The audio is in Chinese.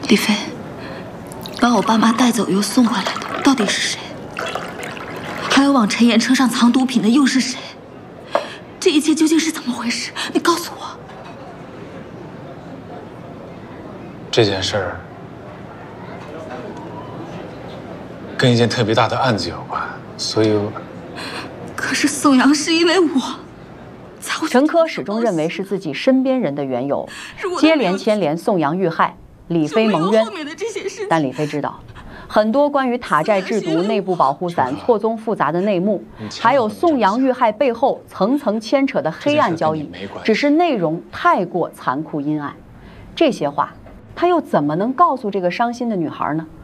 李飞，把我爸妈带走又送回来的到底是谁？还有往陈岩车上藏毒品的又是谁？这一切究竟是怎么回事？你告诉我。 这件事儿跟一件特别大的案子有关，所以可是宋阳是因为我才会。 陈科始终认为是自己身边人的缘由，接连牵连宋阳遇害，李飞蒙冤。但李飞知道，很多关于塔寨制毒、内部保护伞错综复杂的内幕，还有宋阳遇害背后层层牵扯的黑暗交易，只是内容太过残酷阴暗。这些话，他又怎么能告诉这个伤心的女孩呢？